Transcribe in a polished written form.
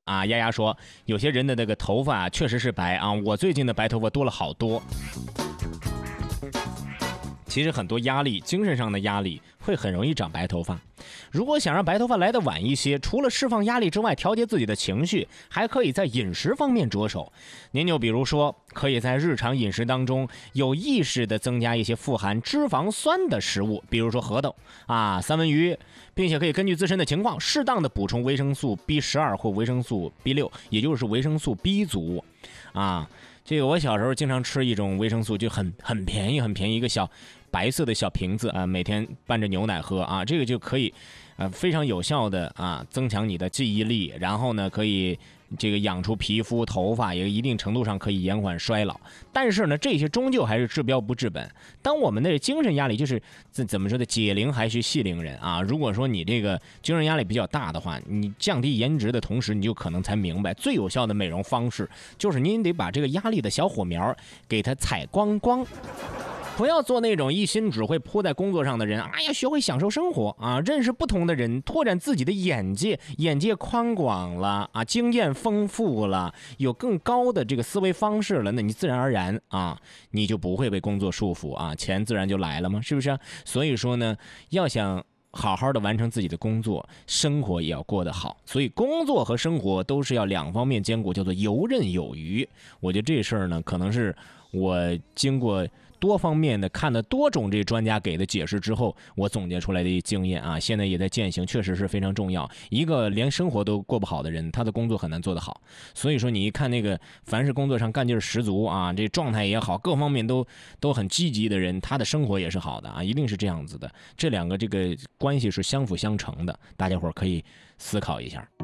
啊。丫丫说，有些人的那个头发确实是白啊，我最近的白头发多了好多。其实很多压力，精神上的压力会很容易长白头发。如果想让白头发来得晚一些，除了释放压力之外，调节自己的情绪，还可以在饮食方面着手。您就比如说，可以在日常饮食当中有意识地增加一些富含脂肪酸的食物，比如说核桃啊、三文鱼，并且可以根据自身的情况，适当的补充维生素 B12 或维生素 B6，也就是维生素 B 族啊。这个我小时候经常吃一种维生素，就很便宜，一个小白色的小瓶子啊，每天拌着牛奶喝啊，这个就可以非常有效的啊增强你的记忆力，然后呢可以这个养出皮肤头发，也一定程度上可以延缓衰老。但是呢，这些终究还是治标不治本。当我们的精神压力，就是怎么说的，解铃还需系铃人啊。如果说你这个精神压力比较大的话，你降低颜值的同时，你就可能才明白，最有效的美容方式就是您得把这个压力的小火苗给它采光光。不要做那种一心只会扑在工作上的人，哎呀，学会享受生活啊，认识不同的人，拓展自己的眼界宽广了啊，经验丰富了，有更高的这个思维方式了，那你自然而然啊，你就不会被工作束缚啊，钱自然就来了嘛，是不是？所以说呢，要想好好的完成自己的工作，生活也要过得好，所以工作和生活都是要两方面兼顾，叫做游刃有余。我觉得这事儿呢，可能是我经过多方面的看了多种这专家给的解释之后，我总结出来的一经验啊，现在也在践行，确实是非常重要。一个连生活都过不好的人，他的工作很难做得好。所以说，你一看那个凡是工作上干劲十足啊，这状态也好，各方面都很积极的人，他的生活也是好的啊，一定是这样子的。这两个这个关系是相辅相成的，大家伙可以思考一下。